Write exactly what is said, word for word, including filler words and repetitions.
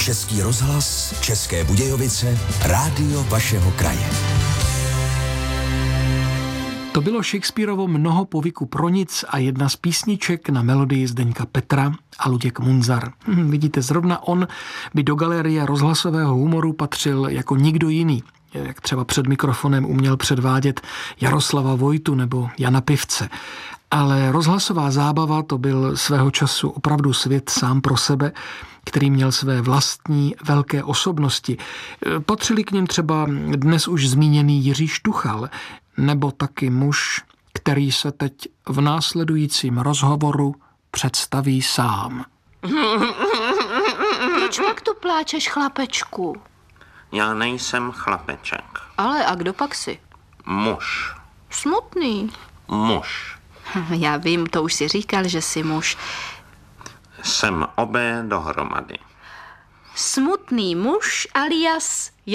Český rozhlas, České Budějovice, rádio vašeho kraje. To bylo Shakespearovo Mnoho povyku pro nic a jedna z písniček na melodii Zdeňka Petra a Luděk Munzar. Hm, vidíte, zrovna on by do galerie rozhlasového humoru patřil jako nikdo jiný, jak třeba před mikrofonem uměl předvádět Jaroslava Vojtu nebo Jana Pivce. Ale rozhlasová zábava to byl svého času opravdu svět sám pro sebe, který měl své vlastní velké osobnosti. Patřili k nim třeba dnes už zmíněný Jiří Štuchal, nebo taky muž, který se teď v následujícím rozhovoru představí sám. Proč pak tu pláčeš, chlapečku? Já nejsem chlapeček. Ale a kdo pak jsi? Muž. Smutný. Muž. Já vím, to už si říkal, že jsi muž. Jsem obé dohromady. Smutný muž alias